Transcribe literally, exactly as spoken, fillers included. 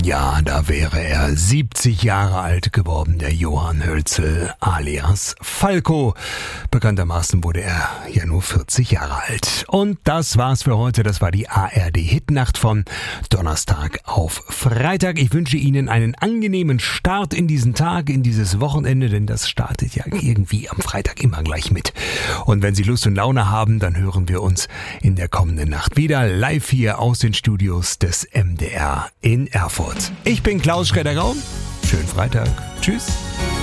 Ja, da wäre er siebzig Jahre alt geworden, der Johann Hölzel alias Falco. Bekanntermaßen wurde er ja nur vierzig Jahre alt. Und das war's für heute. Das war die A R D-Hitnacht von Donnerstag auf Freitag. Ich wünsche Ihnen einen angenehmen Start in diesen Tag, in dieses Wochenende, denn das startet ja irgendwie am Freitag immer gleich mit. Und wenn Sie Lust und Laune haben, dann hören wir uns in der kommenden Nacht wieder live hier aus den Studios des M D R in Erfurt. Ich bin Klaus Schredder-Raum. Schönen Freitag. Tschüss.